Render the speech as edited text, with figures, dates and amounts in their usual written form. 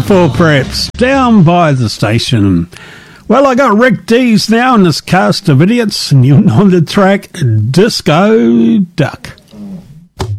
for perhaps down by the station. Well, I got Rick Dees now in this cast of idiots, and you'll know the track Disco Duck.